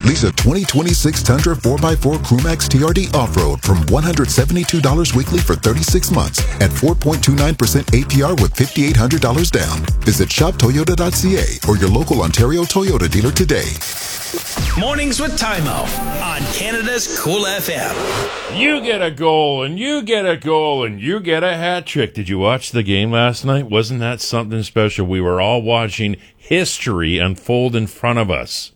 Lease a 2026 Tundra 4x4 Crewmax TRD Off-Road from $172 weekly for 36 months at 4.29% APR with $5,800 down. Visit shoptoyota.ca or your local Ontario Toyota dealer today. Mornings with Timo on Canada's Cool FM. You get a goal, and you get a goal, and you get a hat trick. Did you watch the game last night? Wasn't that something special? We were all watching history unfold in front of us.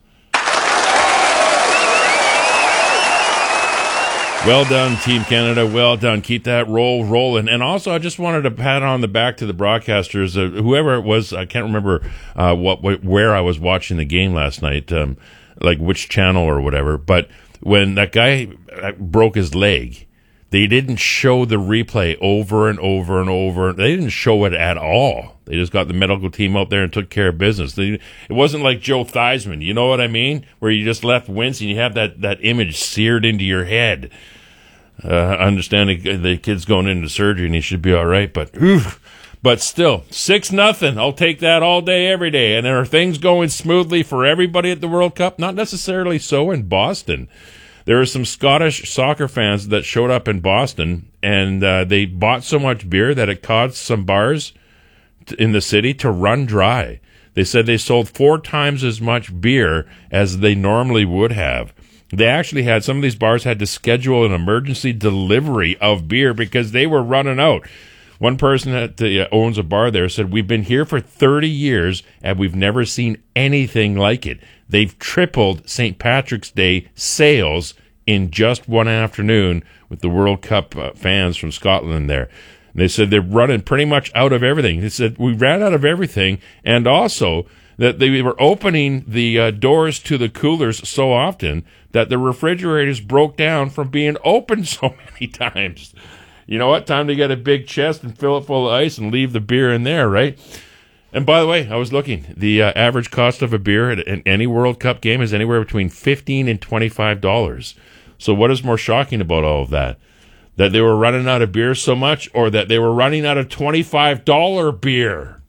Well done, Team Canada. Well done. Keep that roll rolling. And also, I just wanted to pat on the back to the broadcasters, whoever it was. I can't remember where I was watching the game last night, like which channel or whatever. But when that guy broke his leg, they didn't show the replay over and over and over. They didn't show it at all. They just got the medical team out there and took care of business. It wasn't like Joe Theismann, you know what I mean? Where you just left wincing, you have that image seared into your head. Understanding the kid's going into surgery and he should be all right, but still, 6-0. I'll take that all day, every day. And are things going smoothly for everybody at the World Cup? Not necessarily so in Boston. There are some Scottish soccer fans that showed up in Boston, and they bought so much beer that it caused some bars in the city to run dry. They said they sold 4 times as much beer as they normally would have. They actually had, some of these bars had to schedule an emergency delivery of beer because they were running out. One person that owns a bar there said, "We've been here for 30 years and we've never seen anything like it. They've tripled St. Patrick's Day sales in just one afternoon with the World Cup fans from Scotland there." And they said they're running pretty much out of everything. They said, "We ran out of everything," and also that they were opening the doors to the coolers so often that the refrigerators broke down from being opened so many times. You know what? Time to get a big chest and fill it full of ice and leave the beer in there, right? And by the way, I was looking. The average cost of a beer at any World Cup game is anywhere between $15 and $25. So what is more shocking about all of that? That they were running out of beer so much, or that they were running out of $25 beer?